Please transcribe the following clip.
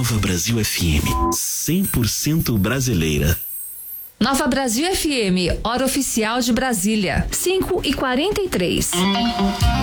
Nova Brasil FM, 100% brasileira. Nova Brasil FM, hora oficial de Brasília, 5h43.